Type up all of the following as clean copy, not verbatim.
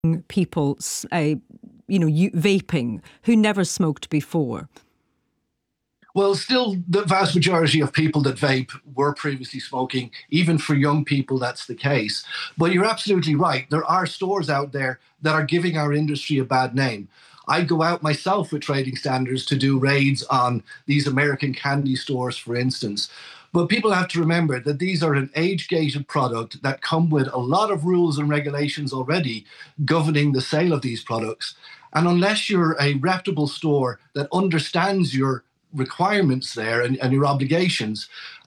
people, vaping who never smoked before? Well, still, the vast majority of people that vape were previously smoking. Even for young people, that's the case. But you're absolutely right. There are stores out there that are giving our industry a bad name. I go out myself with Trading Standards to do raids on these American candy stores, for instance. But people have to remember that these are an age-gated product that come with a lot of rules and regulations already governing the sale of these products. And unless you're a reputable store that understands your requirements there and your obligations,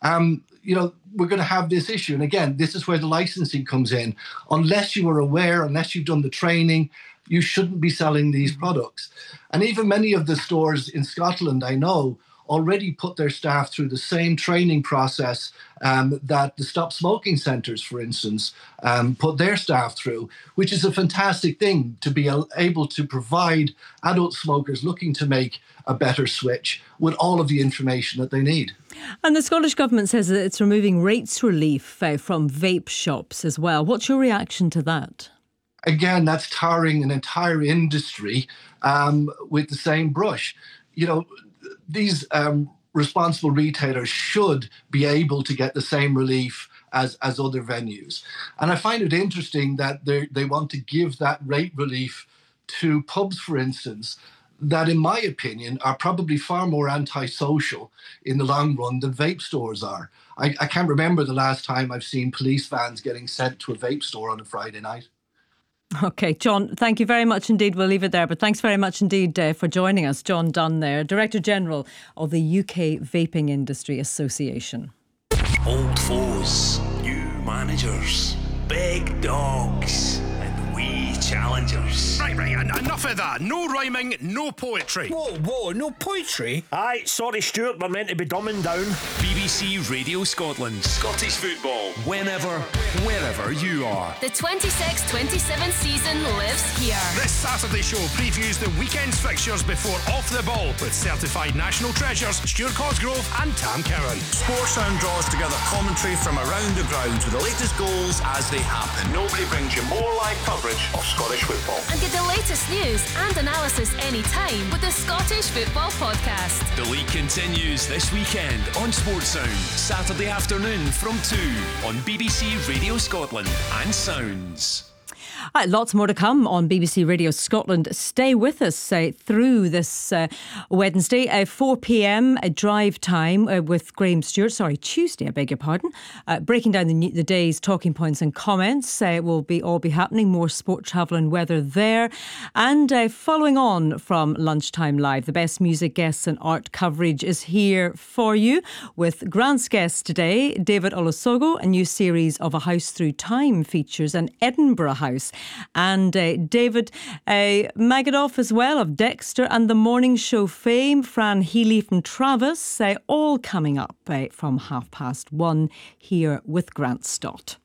we're going to have this issue. And again, this is where the licensing comes in. Unless you are aware, unless you've done the training, you shouldn't be selling these products. And even many of the stores in Scotland, I know, already put their staff through the same training process that the Stop Smoking Centres, for instance, put their staff through, which is a fantastic thing to be able to provide adult smokers looking to make a better switch with all of the information that they need. And the Scottish Government says that it's removing rates relief from vape shops as well. What's your reaction to that? Again, that's tarring an entire industry with the same brush. These responsible retailers should be able to get the same relief as other venues. And I find it interesting that they want to give that rate relief to pubs, for instance, that, in my opinion, are probably far more antisocial in the long run than vape stores are. I can't remember the last time I've seen police vans getting sent to a vape store on a Friday night. OK, John, thank you very much indeed. We'll leave it there. But thanks very much indeed for joining us. John Dunn there, Director General of the UK Vaping Industry Association. Old foes, new managers, big dogs and wee challengers. Right, enough of that. No rhyming, no poetry. Whoa, no poetry? Aye, sorry Stuart, we're meant to be dumbing down. BBC Radio Scotland. Scottish football. Whenever, wherever you are. The 26-27 season lives here. This Saturday show previews the weekend's fixtures before Off the Ball with certified national treasures Stuart Cosgrove and Tam Cowan. Sportsound draws together commentary from around the grounds with the latest goals as they happen. Nobody brings you more live coverage of Scottish football. And get the latest news and analysis anytime with the Scottish Football Podcast. The league continues this weekend on Sportsound, Saturday afternoon from 2 on BBC Radio Scotland and Sounds. Lots more to come on BBC Radio Scotland. Stay with us through this Wednesday, 4 p.m, drive time with Graham Stewart. Tuesday, I beg your pardon. Breaking down the day's talking points and comments. Will all be happening. More sport, travel and weather there. And following on from Lunchtime Live, the best music, guests and art coverage is here for you with Grant's guest today, David Olusogo. A new series of A House Through Time features an Edinburgh house. And David Magadoff as well of Dexter and The Morning Show fame, Fran Healy from Travis, all coming up from 1:30 here with Grant Stott.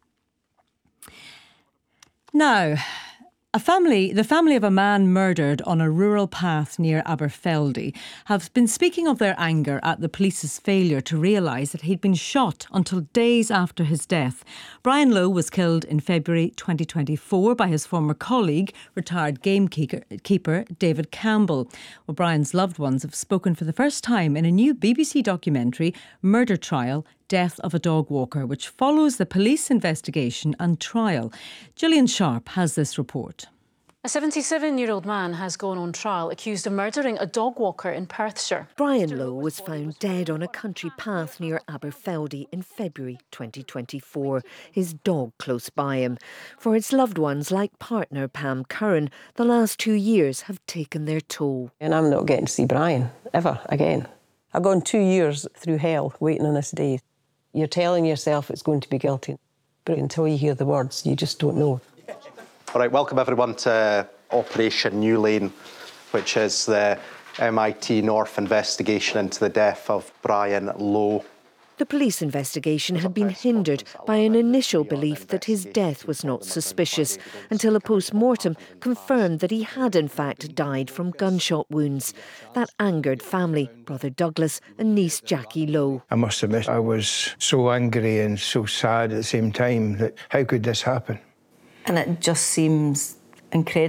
Now, the family of a man murdered on a rural path near Aberfeldy have been speaking of their anger at the police's failure to realise that he'd been shot until days after his death. Brian Lowe was killed in February 2024 by his former colleague, retired gamekeeper David Campbell. Well, Brian's loved ones have spoken for the first time in a new BBC documentary, Murder Trial, Death of a Dog Walker, which follows the police investigation and trial. Gillian Sharp has this report. A 77-year-old man has gone on trial accused of murdering a dog walker in Perthshire. Brian Lowe was found dead on a country path near Aberfeldy in February 2024, his dog close by him. For its loved ones, like partner Pam Curran, the last 2 years have taken their toll. And I'm not getting to see Brian ever again. I've gone 2 years through hell waiting on this day. You're telling yourself it's going to be guilty, but until you hear the words, you just don't know. All right, welcome everyone to Operation New Lane, which is the MIT North investigation into the death of Brian Lowe. The police investigation had been hindered by an initial belief that his death was not suspicious, until a post-mortem confirmed that he had in fact died from gunshot wounds. That angered family, brother Douglas and niece Jackie Lowe. I must admit, I was so angry and so sad at the same time that how could this happen? And it just seems incredible.